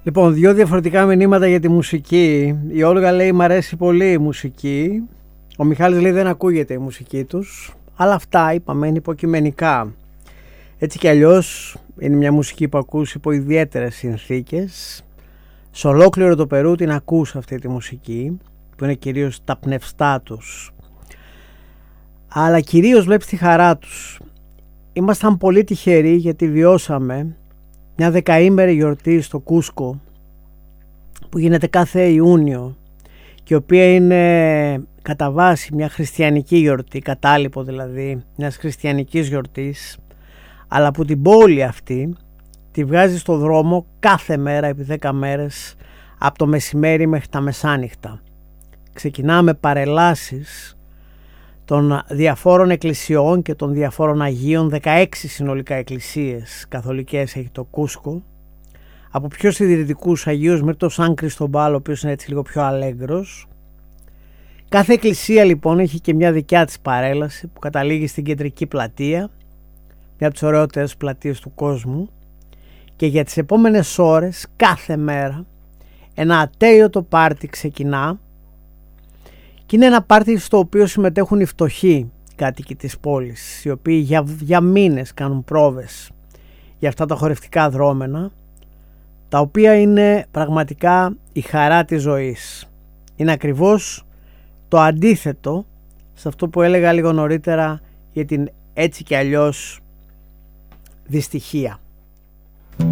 Λοιπόν, δύο διαφορετικά μηνύματα για τη μουσική. Η Όλγα λέει μ' αρέσει πολύ η μουσική. Ο Μιχάλης λέει δεν ακούγεται η μουσική τους. Αλλά αυτά είπαμε είναι υποκειμενικά. Έτσι κι αλλιώς είναι μια μουσική που ακούς υπό ιδιαίτερες συνθήκες. Σε ολόκληρο το Περού την ακούς αυτή τη μουσική, που είναι κυρίως τα πνευστά τους. Αλλά κυρίως βλέπεις τη χαρά τους. Ήμασταν πολύ τυχεροί γιατί βιώσαμε μια δεκαήμερη γιορτή στο Κούσκο που γίνεται κάθε Ιούνιο και η οποία είναι κατά βάση μια χριστιανική γιορτή, κατάλοιπο δηλαδή μιας χριστιανικής γιορτής, αλλά που την πόλη αυτή τη βγάζει στο δρόμο κάθε μέρα επί 10 μέρες από το μεσημέρι μέχρι τα μεσάνυχτα. Ξεκινάμε παρελάσεις των διαφόρων εκκλησιών και των διαφόρων Αγίων, 16 συνολικά εκκλησίες καθολικές έχει το Κούσκο, από πιο συντηρητικούς Αγίους μέχρι το Σαν Κριστομπάλ, ο οποίος είναι έτσι λίγο πιο αλέγκρος. Κάθε εκκλησία λοιπόν έχει και μια δικιά της παρέλαση που καταλήγει στην κεντρική πλατεία, μια από τις ωραιότερες πλατείες του κόσμου, και για τις επόμενες ώρες κάθε μέρα ένα ατέλειωτο πάρτι ξεκινά, και είναι ένα πάρτι στο οποίο συμμετέχουν οι φτωχοί κάτοικοι της πόλης, οι οποίοι για μήνες κάνουν πρόβες για αυτά τα χορευτικά δρόμενα, τα οποία είναι πραγματικά η χαρά της ζωής. Είναι ακριβώς το αντίθετο σε αυτό που έλεγα λίγο νωρίτερα για την έτσι και αλλιώς δυστυχία.